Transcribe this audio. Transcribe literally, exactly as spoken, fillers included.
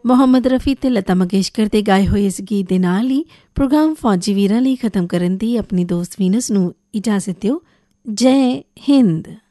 ਮੁਹੰਮਦ ਰਫੀ ਅਤੇ ਲਤਾ ਮੰਗੇਸ਼ਕਰ ਦੇ ਗਾਏ ਹੋਏ ਇਸ ਗੀਤ ਦੇ ਨਾਲ ਹੀ ਪ੍ਰੋਗਰਾਮ ਫੌਜੀ ਵੀਰਾਂ ਲਈ ਖ਼ਤਮ ਕਰਨ ਦੀ ਆਪਣੀ ਦੋਸਤ ਵੀਨਸ ਨੂੰ ਇਜਾਜ਼ਤ ਦਿਓ। ਜੈ ਹਿੰਦ।